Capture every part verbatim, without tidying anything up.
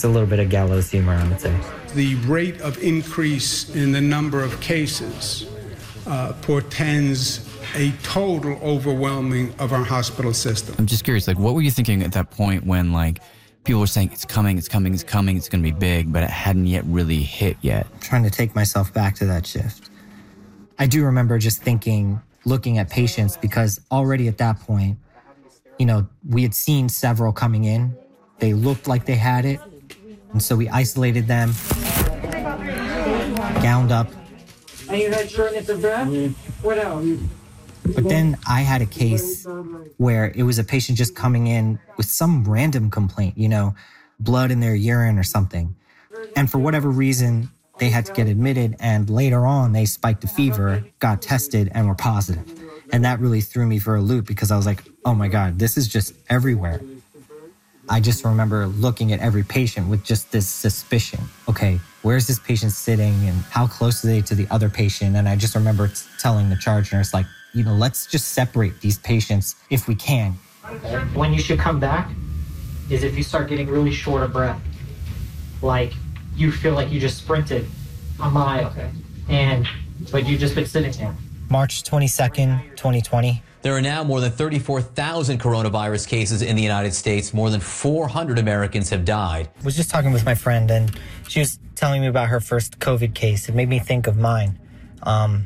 It's a little bit of gallows humor, I would say. The rate of increase in the number of cases uh, portends a total overwhelming of our hospital system. I'm just curious, like, what were you thinking at that point when, like, people were saying it's coming, it's coming, it's coming, it's going to be big, but it hadn't yet really hit yet? I'm trying to take myself back to that shift. I do remember just thinking, looking at patients, because already at that point, you know, we had seen several coming in. They looked like they had it. And so we isolated them, gowned up. And you had shortness of breath? What else? But then I had a case where it was a patient just coming in with some random complaint, you know, blood in their urine or something. And for whatever reason, they had to get admitted, and later on they spiked a fever, got tested, and were positive. And that really threw me for a loop because I was like, oh my God, this is just everywhere. I just remember looking at every patient with just this suspicion. Okay, where's this patient sitting and how close are they to the other patient? And I just remember t- telling the charge nurse, like, you know, let's just separate these patients if we can. When you should come back is if you start getting really short of breath. Like, you feel like you just sprinted a mile, okay. and but you've just been sitting there. March twenty-second, twenty twenty. There are now more than thirty-four thousand coronavirus cases in the United States. More than four hundred Americans have died. I was just talking with my friend, and she was telling me about her first COVID case. It made me think of mine. Um,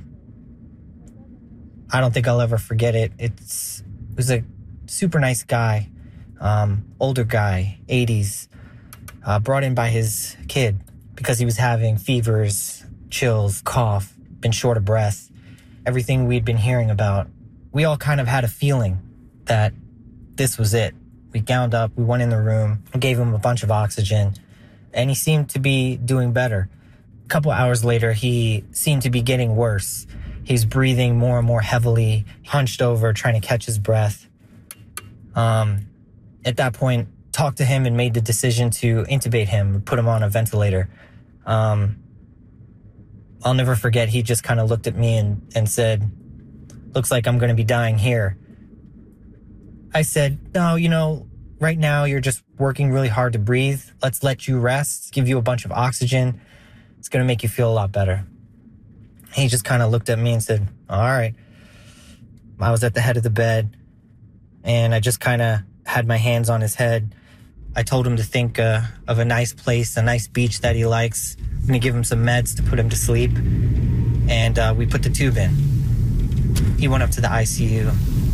I don't think I'll ever forget it. It's, it was a super nice guy, um, older guy, eighties, uh, brought in by his kid because he was having fevers, chills, cough, been short of breath. Everything we'd been hearing about. We all kind of had a feeling that this was it. We gowned up, we went in the room, gave him a bunch of oxygen, and he seemed to be doing better. A couple hours later, he seemed to be getting worse. He's breathing more and more heavily, hunched over, trying to catch his breath. Um, at that point, talked to him and made the decision to intubate him, put him on a ventilator. Um, I'll never forget, he just kind of looked at me and, and said, looks like I'm going to be dying here. I said, no, you know, right now you're just working really hard to breathe. Let's let you rest, give you a bunch of oxygen. It's going to make you feel a lot better. He just kind of looked at me and said, all right. I was at the head of the bed, and I just kind of had my hands on his head. I told him to think uh, of a nice place, a nice beach that he likes. I'm going to give him some meds to put him to sleep. And uh, we put the tube in. He went up to the I C U.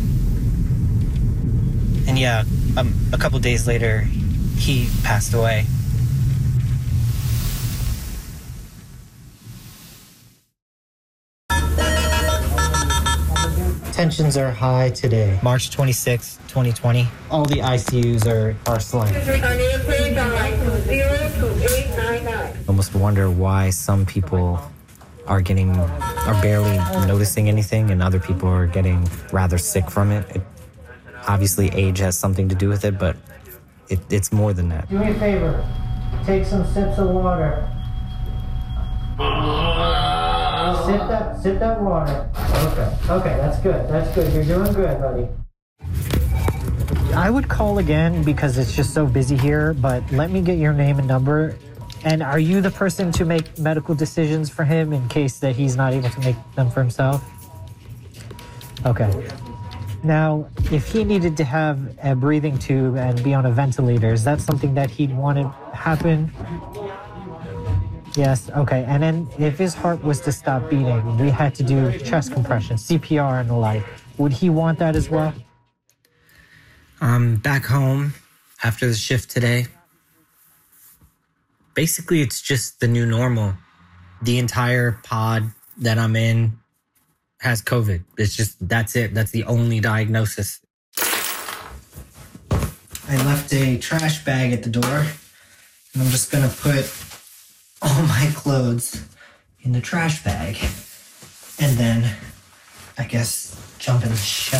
And yeah, um, a couple days later, he passed away. Tensions are high today. March twenty-sixth, twenty twenty. All the I C Us are, are slammed. Almost wonder why some people are getting, are barely noticing anything, and other people are getting rather sick from it. It obviously, age has something to do with it, but it, it's more than that. Do me a favor. Take some sips of water. Sip that, sip that water. Okay, okay, that's good. That's good. You're doing good, buddy. I would call again because it's just so busy here, but let me get your name and number. And are you the person to make medical decisions for him in case that he's not able to make them for himself? Okay. Now, if he needed to have a breathing tube and be on a ventilator, is that something that he'd want to happen? Yes, okay. And then if his heart was to stop beating, we had to do chest compression, C P R and the like. Would he want that as well? Um, back home after the shift today, basically it's just the new normal. The entire pod that I'm in has COVID. It's just, that's it. That's the only diagnosis. I left a trash bag at the door, and I'm just gonna put all my clothes in the trash bag, and then I guess jump in the shower.